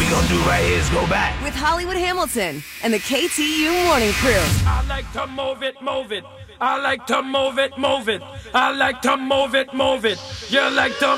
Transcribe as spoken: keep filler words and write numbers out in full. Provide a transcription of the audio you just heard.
gonna do right here is go back. With Hollywood Hamilton and the K T U Morning Crew. I like to move it, move it. I like to move it, move it. I like to move it, move it. You like to